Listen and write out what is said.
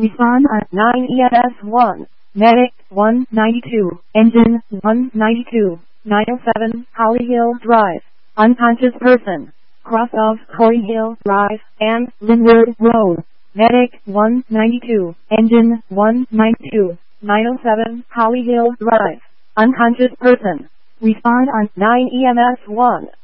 Respond on 9 EMS 1. Medic 192. Engine 192. 907 Holly Hill Drive. Unconscious person. Cross of Corey Hill Drive and Linwood Road. Medic 192. Engine 192. 907 Holly Hill Drive. Unconscious person. Respond on 9 EMS 1.